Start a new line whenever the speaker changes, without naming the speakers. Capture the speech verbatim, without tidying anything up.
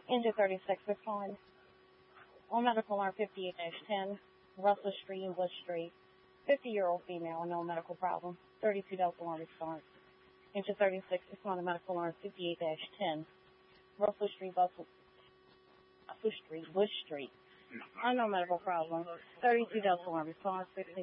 Engine thirty-six, respond. On medical alarm fifty-eight dash ten, Russell Street and Bush Street. fifty-year-old female, no medical problem. thirty-two Delta alarm response. Engine thirty-six, respond to medical alarm fifty-eight dash ten, Russell Street, Russell Street, Bush Street. Unknown medical problem. thirty-two Delta alarm response.